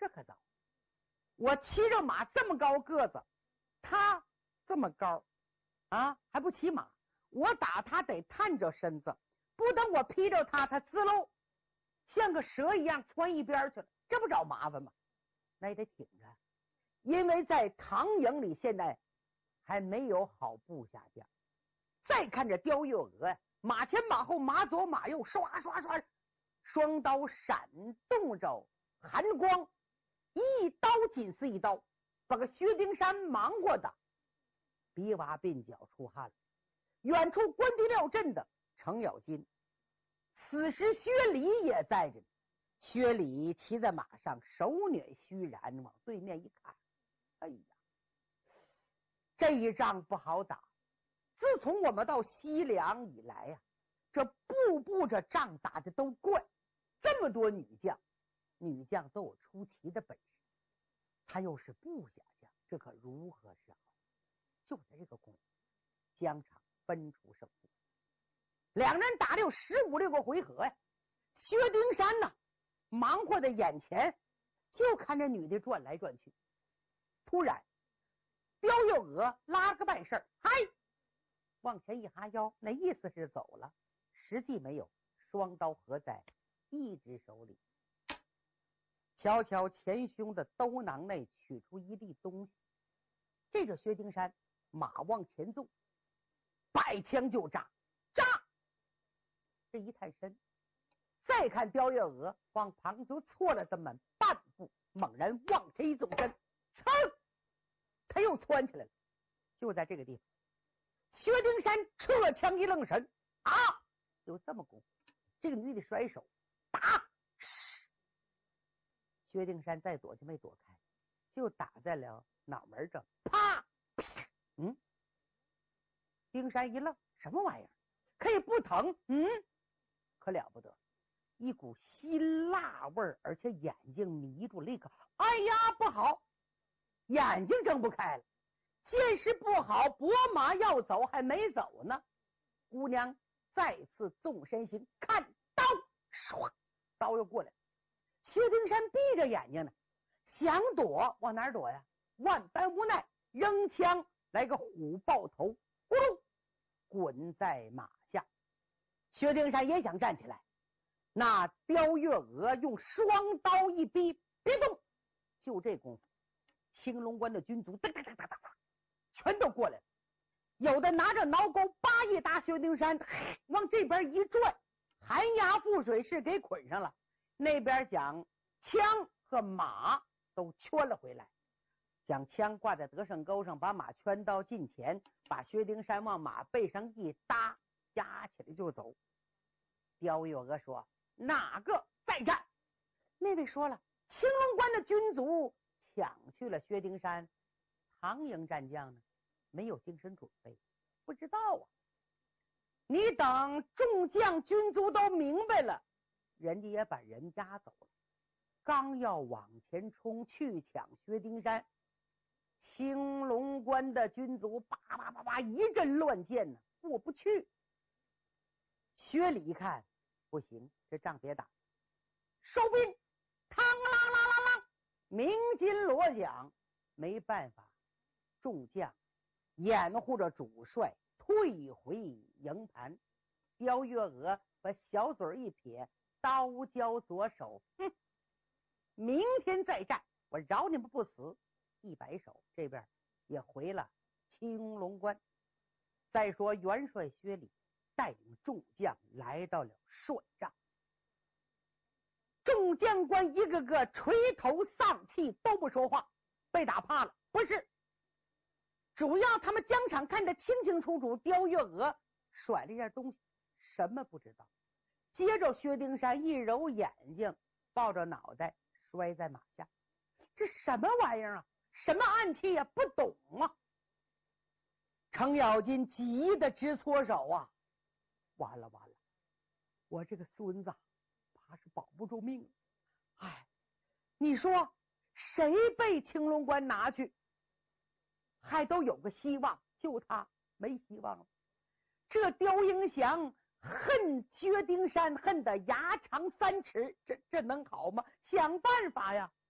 可糟。我骑着马这么高个子，他这么高啊，还不骑马，我打他得探着身子，不等我劈着他，他滋溜像个蛇一样窜一边去了，这不找麻烦吗？那也得挺着，因为在唐营里现在还没有好部下将。再看着雕月娥，马前马后，马左马右，刷刷刷，双刀闪动着寒光，一刀紧似一刀，把个薛丁山忙过的鼻洼鬓角出汗了。远处关帝料阵的程咬金，此时薛礼也在着。薛礼骑在马上，手捻虚髯，往对面一看，哎呀，这一仗不好打。自从我们到西凉以来呀，这步步这仗打的都怪，这么多女将都有出奇的本事，他又是部下将，这可如何是好？就在这个功夫，疆场分出胜负。两人打了有15、16个回合呀。薛丁山呢，忙活在眼前，就看着女的转来转去。突然，刁月娥拉个半身，嗨，往前一哈腰，那意思是走了，实际没有，双刀合在一只手里。瞧瞧前胸的兜囊内取出一粒东西，这个薛丁山马往前纵，摆枪就扎，扎！这一探身，再看刁月娥往旁就错了这么半步，猛然往前一纵身，噌，他又窜起来了。就在这个地方，薛丁山撤枪一愣神，啊，有这么功夫，这个女的甩手打，薛丁山再躲就没躲开，就打在了脑门上，啪！丁山一愣，什么玩意儿？可以不疼？可了不得，一股辛辣味儿，而且眼睛迷住，立刻，哎呀，不好，眼睛睁不开了。见势不好，拨马要走，还没走呢。姑娘再次纵身行，看刀，唰，刀又过来。薛丁山闭着眼睛呢，想躲，往哪儿躲呀？万般无奈，扔枪来个虎豹头，咕噜滚在马下。薛丁山也想站起来，那刁月娥用双刀一逼，别动。就这功夫，青龙关的军卒哒哒哒哒哒哒全都过来了，有的拿着挠钩，叭一打薛丁山，往这边一拽，寒崖覆水是给捆上了。那边将枪和马都圈了回来，将枪挂在得胜钩上，把马圈到近前，把薛丁山往马背上一搭，压起来就走。刁月娥说：“哪个再战？”那位说了：“青龙关的军卒抢去了薛丁山，唐营战将呢，没有精神准备，不知道啊。你等众将军卒都明白了，人家也把人押走了。刚要往前冲去抢薛丁山，青龙关的军卒叭叭叭叭一阵乱箭呢，过不去。薛礼一看不行，这仗别打，收兵，嘡啷啷啷啷，鸣金锣响，没办法，众将掩护着主帅退回营盘。刁月娥把小嘴一撇，刀交左手，明天再战，我饶你们不死。一摆手，这边也回了青龙关。再说元帅薛礼带领众将来到了帅帐，众将官一个个垂头丧气，都不说话，被打怕了。不是，主要他们疆场看得清清楚楚，刁月娥甩了一件东西，什么不知道。接着薛丁山一揉眼睛，抱着脑袋摔在马下。这什么玩意儿啊？什么暗器呀？不懂啊！程咬金急得直搓手啊！完了完了，我这个孙子怕是保不住命了。哎，你说谁被青龙关拿去，还都有个希望，就他没希望了。这刁英祥恨薛丁山恨得牙长3尺，这能好吗？想办法呀！